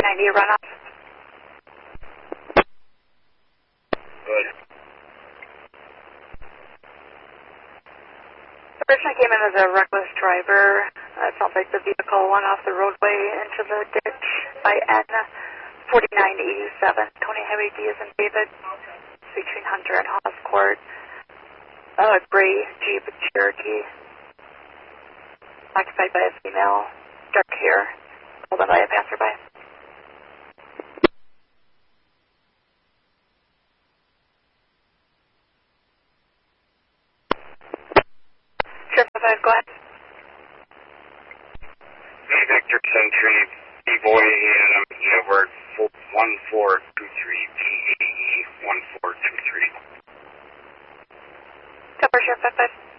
4090 runoff. Good. The person came in as a reckless driver. It sounds like the vehicle went off the roadway into the ditch by N 4987, Tony Highway D as in David, between Hunter and Haas Court. Gray Jeep Cherokee, occupied by a female, dark hair, pulled in by a passerby. Sure, 5, go ahead. Victor Century, B-Boy, and Edward 1423, PAE 1423. Cover, Sheriff 5.